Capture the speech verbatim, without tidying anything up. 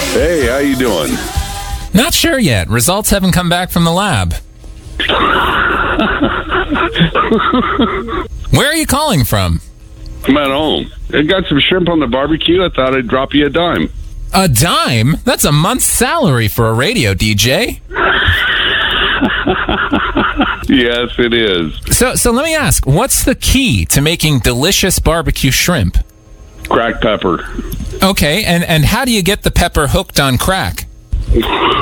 Hey, how you doing? Not sure yet. Results haven't come back from the lab. Where are you calling from? I'm at home. I got some shrimp on the barbecue. I thought I'd drop you a dime. A dime? That's a month's salary for a radio D J. Yes, it is. So, so let me ask, what's the key to making delicious barbecue shrimp? Cracked pepper. Okay, and, and how do you get the pepper hooked on crack?